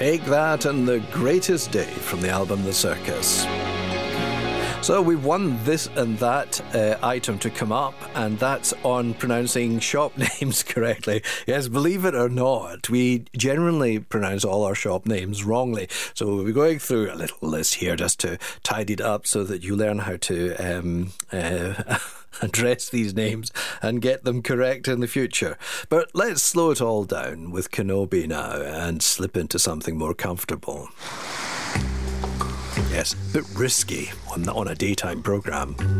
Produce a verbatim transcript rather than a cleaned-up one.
Take That and The Greatest Day from the album The Circus. So we've won this and that uh, item to come up, and that's on pronouncing shop names correctly. Yes, believe it or not, we generally pronounce all our shop names wrongly. So we'll be going through a little list here just to tidy it up so that you learn how to um, uh, address these names and get them correct in the future. But let's slow it all down with Kenobi now and slip into something more comfortable. Yes, a bit risky on, on a daytime programme.